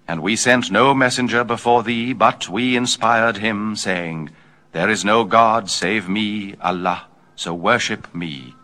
And we sent no messenger before thee, but we inspired him, saying, There is no God save me, Allah, so worship me.